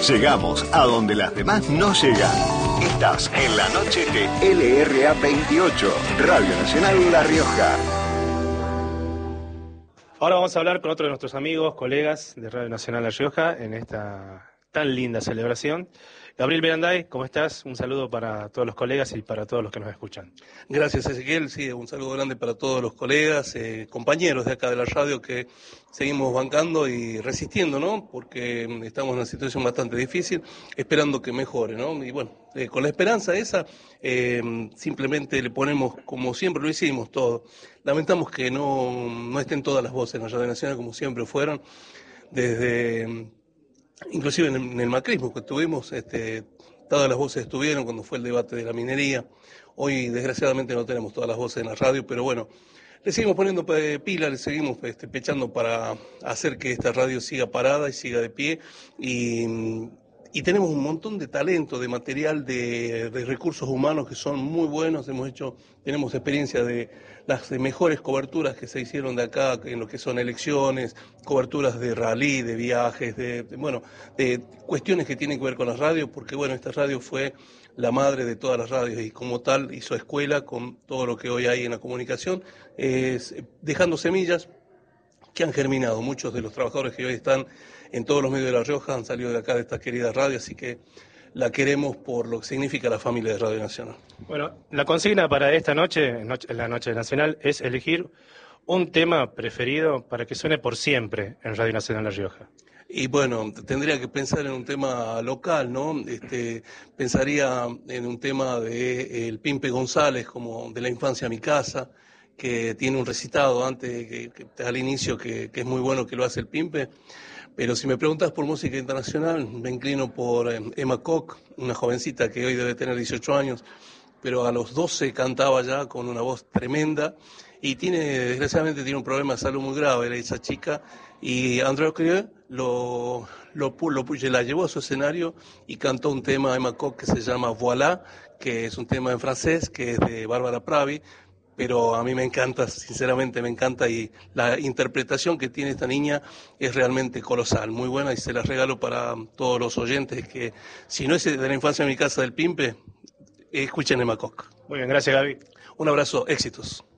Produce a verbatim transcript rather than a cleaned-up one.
Llegamos a donde las demás no llegan. Estás en la noche de L R A veintiocho, Radio Nacional La Rioja. Ahora vamos a hablar con otro de nuestros amigos, colegas de Radio Nacional La Rioja en esta tan linda celebración. Gabriel Beranday, ¿cómo estás? Un saludo para todos los colegas y para todos los que nos escuchan. Gracias, Ezequiel. Sí, un saludo grande para todos los colegas, eh, compañeros de acá de la radio que seguimos bancando y resistiendo, ¿no? Porque estamos en una situación bastante difícil, esperando que mejore, ¿no? Y bueno, eh, con la esperanza esa, eh, simplemente le ponemos, como siempre lo hicimos, todo. Lamentamos que no, no estén todas las voces en la Radio Nacional como siempre fueron, desde... Inclusive en el, en el macrismo que tuvimos, este, todas las voces estuvieron cuando fue el debate de la minería. Hoy, desgraciadamente, no tenemos todas las voces en la radio, pero bueno, le seguimos poniendo pila, le seguimos este, pechando para hacer que esta radio siga parada y siga de pie. Y, y tenemos un montón de talento, de material, de, de recursos humanos que son muy buenos. Hemos hecho, tenemos experiencia de las de mejores coberturas que se hicieron de acá, en lo que son elecciones, coberturas de rally, de viajes, de, de bueno, de cuestiones que tienen que ver con las radios, porque bueno, esta radio fue la madre de todas las radios y como tal hizo escuela con todo lo que hoy hay en la comunicación, es, dejando semillas que han germinado. Muchos de los trabajadores que hoy están en todos los medios de La Rioja han salido de acá, de esta querida radio, así que la queremos por lo que significa la familia de Radio Nacional. Bueno, la consigna para esta noche, en la Noche Nacional, es elegir un tema preferido para que suene por siempre en Radio Nacional La Rioja. Y bueno, tendría que pensar en un tema local, ¿no? Este, pensaría en un tema de el Pimpe González, como de La Infancia a mi casa, que tiene un recitado antes, que, que al inicio, que, que es muy bueno que lo hace el Pimpe. Pero si me preguntas por música internacional, me inclino por eh, Emma Koch, una jovencita que hoy debe tener dieciocho años, pero a los doce cantaba ya con una voz tremenda y tiene, desgraciadamente tiene un problema de salud muy grave esa chica, y André Creux lo, lo, lo, lo, la llevó a su escenario y cantó un tema Emma Koch que se llama Voilà, que es un tema en francés, que es de Bárbara Pravi. Pero a mí me encanta, sinceramente me encanta, y la interpretación que tiene esta niña es realmente colosal, muy buena, y se la regalo para todos los oyentes que, si no es de La Infancia en mi casa del Pimpe, escuchen Emma Koch. Muy bien, gracias Gaby. Un abrazo, éxitos.